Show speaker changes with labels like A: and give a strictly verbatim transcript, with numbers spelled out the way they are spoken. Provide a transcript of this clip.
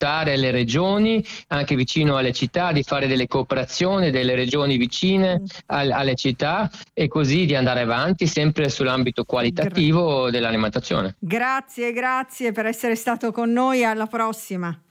A: aiutare le regioni, anche vicino alle città, di fare delle cooperazioni delle regioni vicine al, alle città, e così di andare avanti sempre sull'ambito qualitativo Gra- dell'alimentazione.
B: Grazie, grazie per essere stato con noi, alla prossima.